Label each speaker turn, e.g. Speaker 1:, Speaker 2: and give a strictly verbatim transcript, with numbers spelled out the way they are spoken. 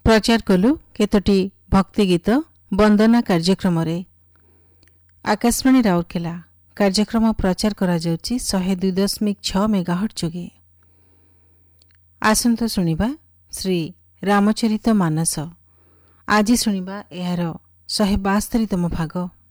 Speaker 1: प्रचार कलु केतोटी भक्ति गीत वंदना कार्यक्रम आकाशवाणी राउरकेला कार्यक्रम प्रचार करा जाउची शहे दुई दशमिक छ मेगाहर्ट्ज जोगे। आसंत शुणिबा श्री रामचरित मानस। आज शुणिबा एहार शहे बास्तरीतम भाग।